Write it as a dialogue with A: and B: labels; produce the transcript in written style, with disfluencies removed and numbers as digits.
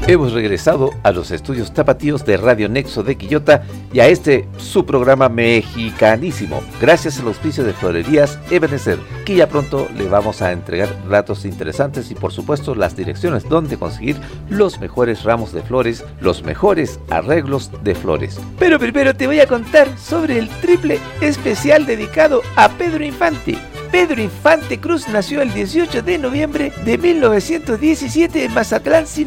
A: Hemos regresado a los estudios tapatíos de Radio Nexo de Quillota y a su programa mexicanísimo, gracias al auspicio de Florerías Ebenezer, que ya pronto le vamos a entregar datos interesantes y por supuesto las direcciones donde conseguir los mejores ramos de flores, los mejores arreglos de flores.
B: Pero primero te voy a contar sobre el triple especial dedicado a Pedro Infante. Pedro Infante Cruz nació el 18 de noviembre de 1917 en Mazatlán,